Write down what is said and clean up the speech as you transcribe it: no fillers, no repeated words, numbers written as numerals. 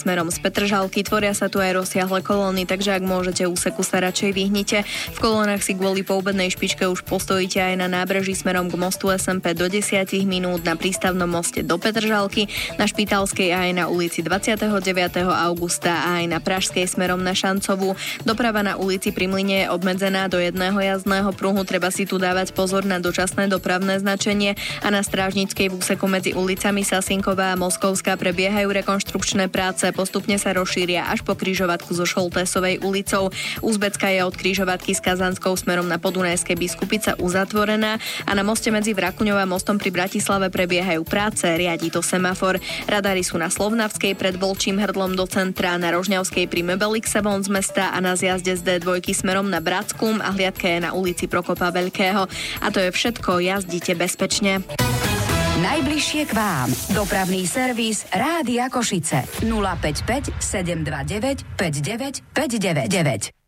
smerom z Petržalky. Tvoria sa tu aj rozsiahle kolóny, takže ak môžete, úseku sa radšej vyhnite. V kolónach si kvôli poobednej špičke už postojíte aj na nábreží smerom k mostu SMP do 10 minút, na prístavnom moste do Petržalky, na Špítalskej aj na ulici 29. augusta a aj na Pražskej smerom na Šancovú. Doprava na ulici Pri Mlyne je obmedzená do jedného jazdného pruhu, treba si tu dávať pozor na dočasné dopravné značenie a na Strážnickej v úseku medzi ulicami Sasinková a Moskovská prebiehajú rekonštrukčné práce, postupne sa rozšíria až po križovatku so Šoltésovej ulicou. Uzbecká je od križovatky s Kazanskou smerom na Podunajské Biskupice uzatvorená a na moste medzi Vrakuňou a mostom pri Bratislave prebiehajú práce, riadi to semafor. Radary sú na Slovnavskej pred Volčím hrdlom do centra, na Rožňavskej pri Mebelixe von z mesta a na zjazde z D2 smerom na Bratskum a hliadka je na ulici Prokopa Veľkého. A to je všetko, jazdite bezpečne. Najbližšie k vám. Dopravný servis Rádia Košice. 055 729 59 599.